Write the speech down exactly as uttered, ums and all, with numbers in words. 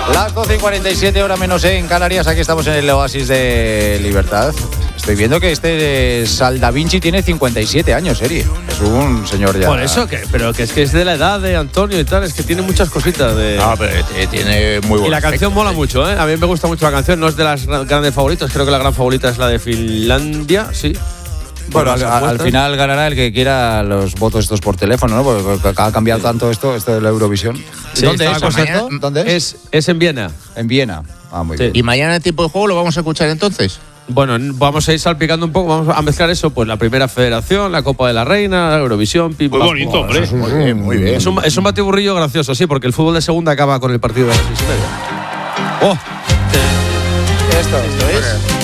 Las doce y cuarenta y siete, hora menos en Canarias. Aquí estamos en el Oasis de Libertad. Estoy viendo que este Sal Da Vinci tiene cincuenta y siete años, Eri. Es un señor ya. Por eso, que, pero que es que es de la edad de Antonio y tal, es que tiene muchas cositas de. No, pero tiene muy buen. Y la canción mola mucho, ¿eh? A mí me gusta mucho la canción, no es de las grandes favoritas, creo que la gran favorita es la de Finlandia, sí. Bueno, al, al final ganará el que quiera los votos estos por teléfono, ¿no? Porque ha cambiado tanto esto, esto de la Eurovisión. Sí, ¿Dónde es? mañana, ¿Dónde es? es? Es en Viena. En Viena. Ah, muy Sí. bien. ¿Y mañana en tiempo de juego lo vamos a escuchar entonces? Bueno, vamos a ir salpicando un poco, vamos a mezclar eso, pues la primera federación, la Copa de la Reina, la Eurovisión, pim, Muy pam, bonito, pum. hombre. Muy bien, muy bien. Es un, es un batiburrillo gracioso, sí, porque el fútbol de segunda acaba con el partido de las seis y media. ¡Oh! Esto, esto es.